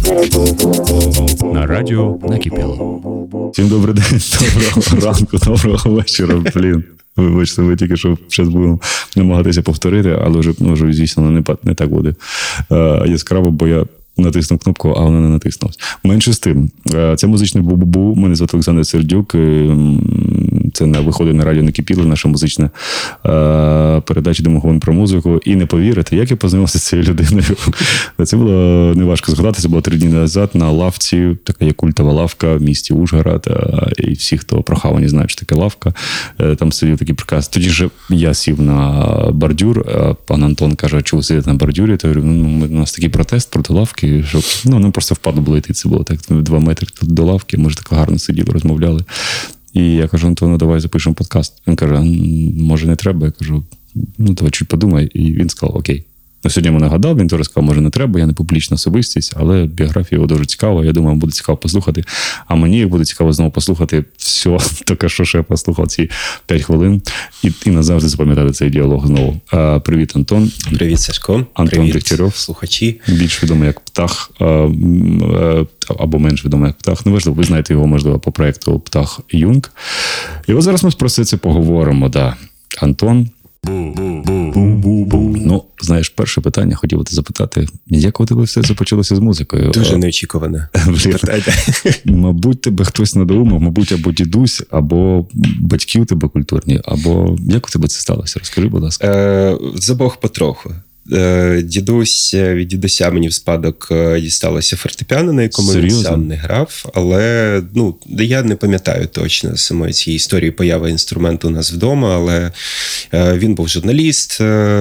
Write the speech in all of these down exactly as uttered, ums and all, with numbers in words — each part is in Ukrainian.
На радіо накипіло. Всім добрий день, доброго ранку, доброго вечора, блін. Вибачте, ми тільки що зараз будемо намагатися повторити, але вже, ну, вже звісно, не, не так буде е, яскраво, бо я натиснув кнопку, а вона не натиснулась. Менше з тим. Це музичний бу-бу-бу. Мене звати Олександр Сердюк. Це на виходить на радіо «Накипіло», наша музична передача, де ми говоримо про музику. І не повірите, як я познайомився з цією людиною. Це було неважко згадати. Це було три дні назад на лавці. Така є культова лавка в місті Ужгород. І всі, хто про Хавані, знають, що таке лавка. Там сидів такий приказ. Тоді ж я сів на бордюр. Пан Антон каже, чого сидіти на бордюрі? Я говорю, ну, у нас такий протест проти лавки. Щоб, ну, нам просто впадло було йти. Це було так два метри до лавки. Ми ж так гарно сиділи, розмовляли. І я кажу, Антону, давай запишемо подкаст. Він каже, може не треба? Я кажу, ну давай чуть подумай. І він сказав, окей. Ну, сьогодні мене гадав, він теж сказав, може не треба, я не публічна особистість, але біографія його дуже цікава, я думаю, буде цікаво послухати. А мені буде цікаво знову послухати все, таке, що ще я послухав ці п'ять хвилин, і, і назавжди запам'ятати цей діалог знову. А, привіт, Антон. Привіт, Сашко. Антон Привіт, Дегтярьов. Слухачі. Більш відомий як Птах, а, а, або менш відомий як Птах. Неважливо, ви знаєте його, можливо, по проєкту Птах Юнг. І от зараз ми про це, це поговоримо, да. Антон. Ну, знаєш, перше питання хотів би запитати, як у тебе все започалося з музикою? Дуже неочікуване. Мабуть, тебе хтось надоумав, мабуть, або дідусь, або батьки у тебе культурні, або як у тебе це сталося? Розкажи, будь ласка. Е, з обох потроху. Дідусь, від дідуся мені в спадок дісталося фортепіано, на якому Серйозно? він сам не грав, але ну, я не пам'ятаю точно самої цієї історії появи інструменту у нас вдома, але він був журналіст,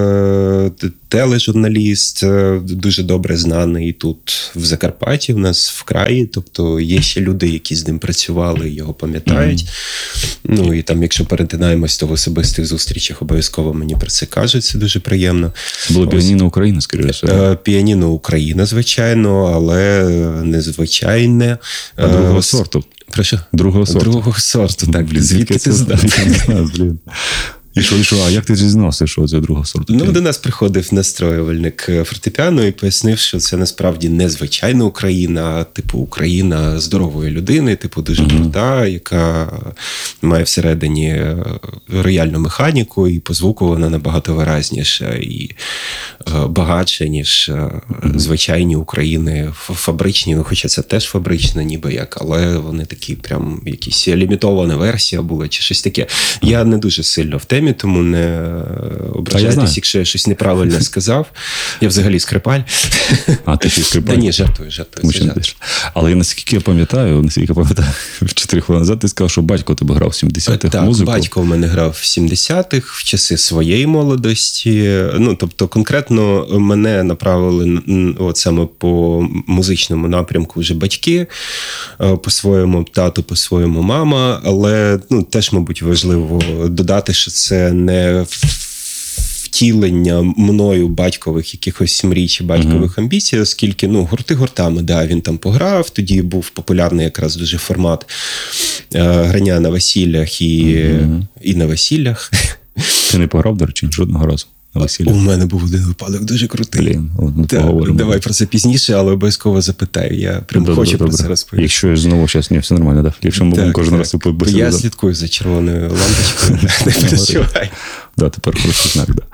тележурналіст, дуже добре знаний тут в Закарпатті, в нас в краї, тобто є ще люди, які з ним працювали, його пам'ятають. Mm. Ну і там, якщо перетинаємось, то в особистих зустрічах обов'язково мені про це кажуть, це дуже приємно. Було піаніно Україна, скоріше. Піаніно Україна, звичайно, але незвичайне. А другого сорту. Про що? Другого сорту. Другого сорту, так. Блін, звідки ти знаєш? Блін. І що, і що? А як ти дізнався, що це другого сорту? Ну, до нас приходив настроювальник фортепіано і пояснив, що це насправді не звичайна Україна, а типу Україна здорової людини, типу дуже mm-hmm. крута, яка має всередині рояльну механіку, і по звуку вона набагато виразніша і багатша, ніж mm-hmm. звичайні України фабричні, ну хоча це теж фабрична ніби як, але вони такі прям якісь лімітована версія була чи щось таке. Я не дуже сильно в темі, тому не ображайтесь, якщо я щось неправильно сказав. Я взагалі скрипаль. А, ти ще скрипаль? Та ні, жартую, жартую. Жарт. Але наскільки я пам'ятаю, наскільки я пам'ятаю, чотири хвилини назад ти сказав, що батько тебе грав в сімдесятих так, музику. Так, батько в мене грав в сімдесятих, в часи своєї молодості. Ну, тобто, конкретно мене направили от саме по музичному напрямку вже батьки, по-своєму тату, по-своєму мама, але ну, теж, мабуть, важливо додати, що це не втілення мною батькових якихось мрій чи батькових mm-hmm. амбіцій, оскільки, ну, гурти гуртами, да, він там пограв, тоді був популярний якраз дуже формат е, грання на весіллях і, mm-hmm. і на весіллях. Ти не пограв, до речі, жодного разу на весіллях? У мене був один випадок дуже крутий. Блін, от, Та, давай про це пізніше, але обов'язково запитаю. Я прям добре, хочу добре. про це розповісти. Якщо я знову зараз, ні, все нормально, так? Якщо ми кожен так. раз це побесіду. Я слідкую за червоною лампочкою, не переживай. Да, тепер хороший знак, да.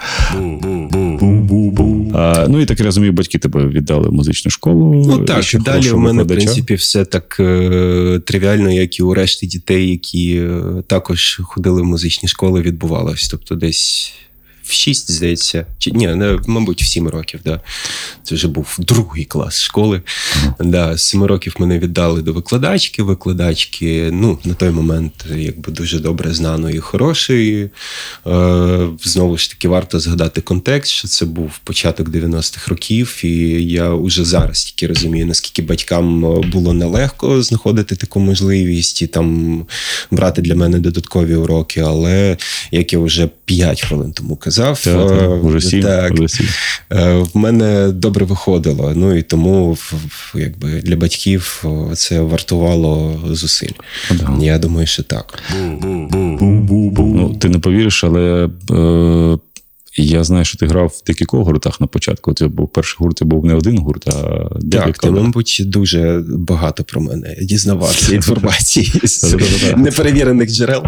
А, ну і так я розумію, батьки тебе віддали в музичну школу. Ну так, далі у мене, в принципі, все так е, тривіально, як і у решті дітей, які е, також ходили в музичні школи, відбувалось. Тобто десь в шість, здається, чи ні, не, мабуть, в сім років, да. Це вже був другий клас школи. Uh-huh. Да, з семи років мене віддали до викладачки. Викладачки, ну, на той момент, якби дуже добре знаної і хорошої. Е, знову ж таки, варто згадати контекст, що це був початок дев'яностих років, і я вже зараз тільки розумію, наскільки батькам було нелегко знаходити таку можливість і там брати для мене додаткові уроки, але, як я вже п'ять хвилин тому казав, Так, так, уже сім, так, уже сім. В мене добре виходило, ну і тому якби для батьків це вартувало зусиль. Ага. Я думаю, що так. Ну, ти не повіриш, але е, Я знаю, що ти грав в декількох гуртах на початку. Це був перший гурт, це був не один гурт, а декілька. Так, ти, мабуть, дуже багато про мене дізнавався інформації з неперевірених джерел.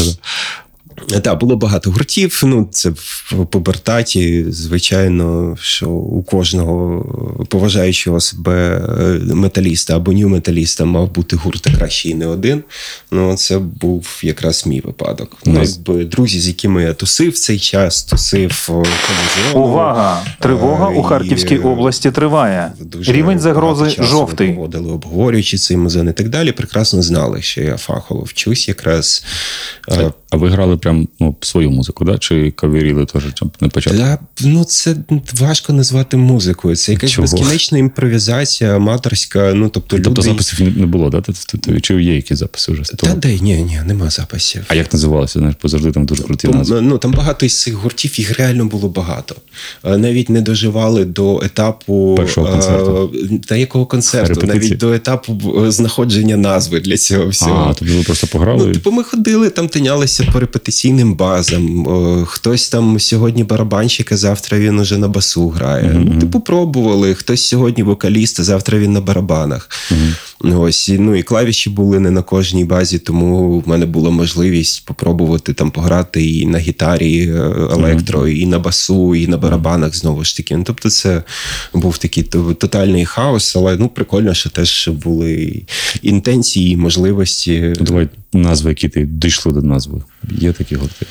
Так, було багато гуртів. Ну, це в пубертаті, звичайно, що у кожного поважаючого себе металіста або нью-металіста мав бути гурт, а краще і не один. Ну, це був якраз мій випадок. Ну, якби друзі, з якими я тусив в цей час, тусив Колізіону. Увага! Тривога у Харківській області триває. Рівень загрози жовтий. Проводили, обговорюючи цей музей і так далі, прекрасно знали, що я фахово вчусь якраз. А, а ви грали прям ну, свою музику, да? Чи каверіли теж на початку? Да, ну, це важко назвати музикою. Це якась Чого? безкінечна імпровізація, аматорська. Ну, тобто, люди... тобто записів не було, да? Чи є якісь записи вже з того? Та де, ні, ні, нема записів. А як називалося? Знаєш, бо завжди там дуже круті назви. Ну, там багато із цих гуртів, їх реально було багато. Навіть не доживали до етапу... Першого концерту. Та якого концерту? Репетиції. Навіть до етапу знаходження назви для цього всього. А, тобто ви просто пограли? Ну, типу, ми ходили, там тинялися по репетиційним базам. О, хтось там сьогодні барабанщик, а завтра він уже на басу грає. Mm-hmm. Ну, типу, пробували. Хтось сьогодні вокаліст, а завтра він на барабанах. Mm-hmm. Ось, ну, і клавіші були не на кожній базі, тому в мене була можливість попробувати там пограти і на гітарі електро, mm-hmm. і на басу, і на барабанах знову ж таки. Ну, тобто це був такий тотальний хаос, але ну, прикольно, що теж були інтенції, і можливості. Давай назви, які ти дійшли до назви. Є такі гурти?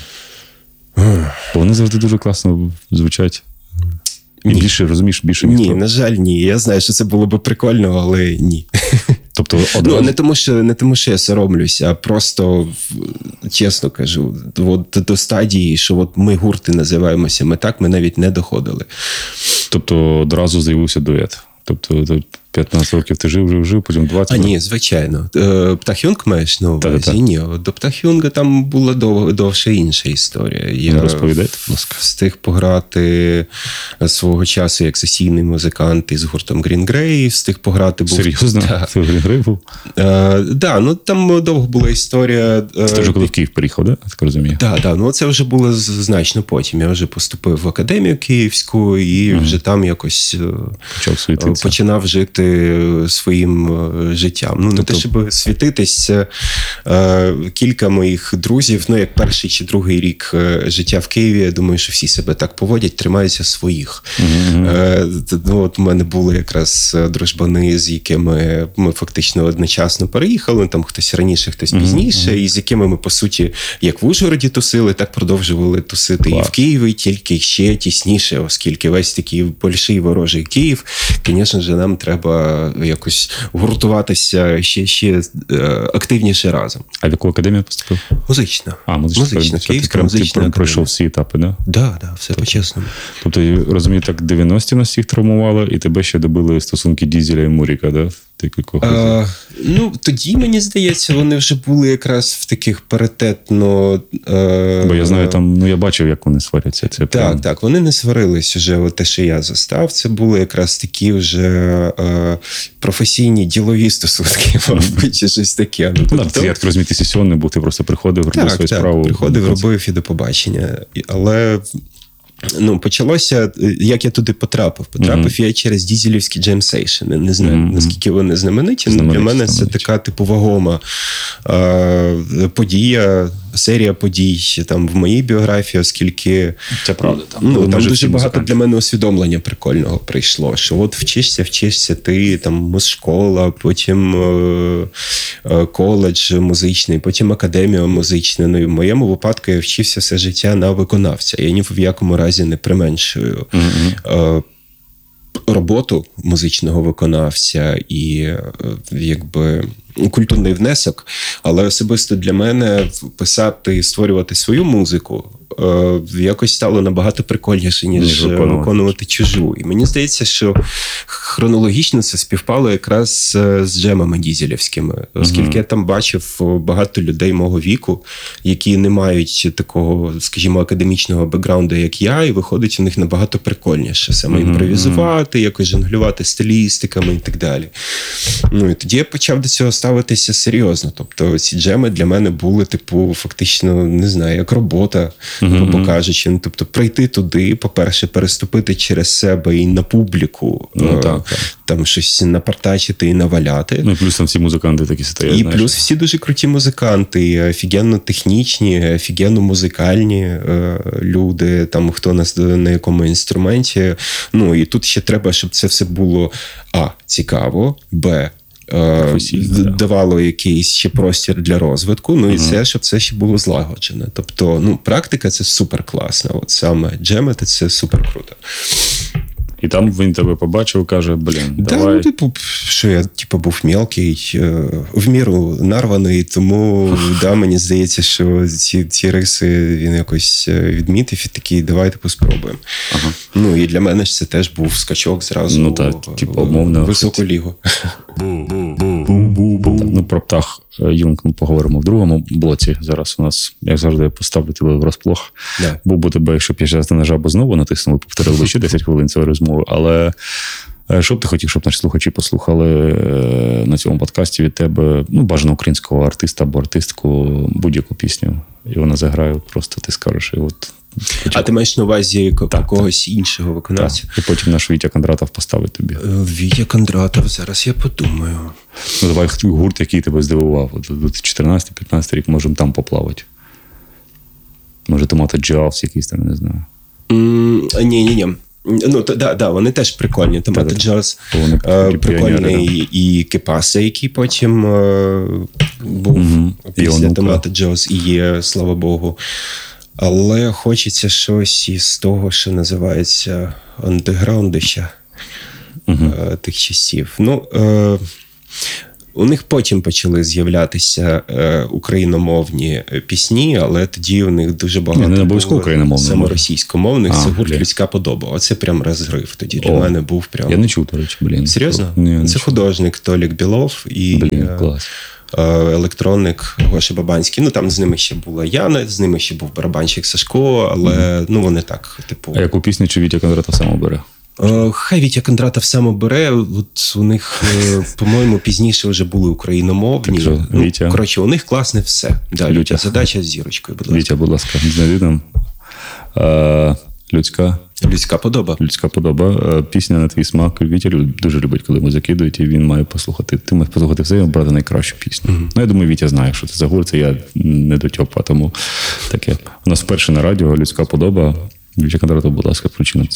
Бо вони завжди дуже класно звучать. І ні. більше, розумієш, більше місто. Ні, на жаль, ні. Я знаю, що це було би прикольно, але ні. Тобто, одразу... ну, не тому, що, не тому, що я соромлюся, а просто, чесно кажу, от до стадії, що от ми гурти називаємося, ми так, ми навіть не доходили. Тобто, одразу з'явився дует. Тобто, п'ятнадцять років ти жив, жив, жив, потім двадцять. А ні, звичайно. Птахюнг маєш на увазі? Та-та-та. Ні, до Птахюнга там була дов, довше інша історія. Я розповідайте, будь ласка. Встиг пограти свого часу як сесійний музикант із гуртом Green Grey, встиг пограти... Був... Серйозно? Так, Це Green Grey був? Так, да, ну там довго була історія... Це вже коли в Київ переїхав, да? Я так розумію? Так, да, ну це вже було значно потім. Я вже поступив в академію Київську і mm. вже там якось почав світитися. Починав жити своїм життям. Ну, тобто... не те, щоб світитися. Кілька моїх друзів, ну, як перший чи другий рік життя в Києві, я думаю, що всі себе так поводять, тримаються своїх. Mm-hmm. Ну, от у мене були якраз дружбани, з якими ми фактично одночасно переїхали, там хтось раніше, хтось пізніше, mm-hmm. і з якими ми, по суті, як в Ужгороді тусили, так продовжували тусити Клас. І в Києві, тільки ще тісніше, оскільки весь такий больший ворожий Київ, звісно ж, нам треба якось гуртуватися ще, ще активніше разом. А в яку академію поступив? Музична. А, музична. Музична. Київська музична. Ти пройшов всі етапи, да? Да, да, все по-чесному. Тобто, я розумію, так дев'яності нас всіх травмувало, і тебе ще добили стосунки Дізеля і Муріка, да? А, ну, тоді, мені здається, вони вже були якраз в таких паритетно... А, Бо я знаю, там, ну, я бачив, як вони сваряться. Це так, прям... так, вони не сварились вже, от те, що я застав, це були якраз такі вже а, професійні ділові стосунки, мабуть, чи щось таке. Ну, тобто... так, я так розумію, ти сесійний був, ти просто приходив, робив свою так, справу. Так, приходив, робив і до побачення. Але... Ну, почалося, як я туди потрапив. Потрапив mm-hmm. я через дізелівські джемсейшени. Не знаю, mm-hmm. наскільки вони знамениті. Знамениті, для мене знамениті. Це така, типу, вагома е, подія, серія подій там в моїй біографії, оскільки... Це правда. Там, ну, там дуже багато для мене усвідомлення прикольного прийшло. Що от вчишся, вчишся ти, там, музшкола, потім е, е, коледж музичний, потім академія музична. Ну, і в моєму випадку я вчився все життя на виконавця. Я ні в якому разі не применшую mm-hmm. е, роботу музичного виконавця і якби культурний внесок, але особисто для мене писати, створювати свою музику е, якось стало набагато прикольніше, ніж, ніж виконувати. виконувати чужу. І мені здається, що хронологічно це співпало якраз з джемами дізелівськими, оскільки uh-huh. я там бачив багато людей мого віку, які не мають такого, скажімо, академічного бекграунду, як я, і виходить у них набагато прикольніше. Саме uh-huh. імпровізувати, якось жонглювати стилістиками і так далі. Ну, і тоді я почав до цього ставитися серйозно. Тобто ці джеми для мене були, типу, фактично, не знаю, як робота. грубо uh-huh. кажучи. Ну, тобто прийти туди, по-перше, переступити через себе і на публіку, ну, е- так, так. там щось напартачити і наваляти. Ну, і плюс там всі музиканти такі стоять. І знаєш. плюс всі дуже круті музиканти, офігенно технічні, офігенно музикальні е- люди, там хто нас на якому інструменті. Ну, і тут ще треба, щоб це все було а, цікаво, б, давало якийсь ще простір для розвитку, ну і uh-huh. це, щоб це ще було злагоджено. Тобто, ну, практика – це супер класно. От саме джемити – це супер круто. І там він тебе побачив, каже, блін, да, давай. Ну, типу, що я типу, був мелкий, в міру нарваний, тому да, мені здається, що ці, ці риси він якось відмітив і такий, давай типу, спробуємо. Ага. Ну, і для мене ж це теж був скачок зразу ну, так, типу, умовно, в високу лігу. Ну, про птах Юнг ми поговоримо в другому блоці. Зараз у нас, як завжди, поставлю тебе врозплох. Да. Був би тебе, якщо б я зараз на жабу знову натиснув, повторили ще десять хвилин цієї розмови. Але що б ти хотів, щоб наші слухачі послухали на цьому подкасті від тебе, ну, бажано українського артиста або артистку, будь-яку пісню. І вона заграє, просто ти скажеш. І от Хоча... А ти маєш на увазі так, когось так. іншого виконавця? Так. І потім наш Вітя Кондратов поставить тобі. Вітя Кондратов, зараз я подумаю. Ну, давай гурт, який тебе здивував. чотирнадцятий-п'ятнадцятий рік, можемо там поплавати. Може, Томато Джавс якийсь там, не знаю. Mm, ні-ні-ні. Ну, та, да, да, вони теж прикольні. Томато Джаз прикольний. І Кепаса, який потім е, був mm-hmm. після Томато Джаз і є, слава Богу. Але хочеться щось із того, що називається андеграундища uh-huh. тих часів. Ну, е, у них потім почали з'являтися е, україномовні пісні, але тоді у них дуже багато не, не було саморосійськомовних. Це гурт «Людська подоба». Оце прям розрив. Тоді для О, мене був прям... Я не чув, до речі, блін. Серйозно? Ні, це художник Толік Білов і... Блін, клас. електронник Гоша Бабанський. Ну, там з ними ще була Яна, з ними ще був барабанщик Сашко, але, mm-hmm. ну, вони так, типу... А яку пісню чи Вітя Кондратов сам обере? Хай Вітя Кондратов сам обере. От у них, по-моєму, пізніше вже були україномовні. Так що, ну, Вітя... коротше, у них класне все. Да, Вітя, задача з зірочкою, будь ласка. Вітя, будь ласка, знайди нам. А, людська... Людська подоба. Людська подоба. Пісня на твій смак. Вітя дуже любить, коли йому закидують, і він має послухати. Ти маєш послухати все і обрати найкращу пісню. Mm-hmm. Ну, я думаю, Вітя знає, що це за гурт, це я не дотьопа, тому таке. У нас вперше на радіо «Людська подоба». Вітя Кондратов, будь ласка, включи нам.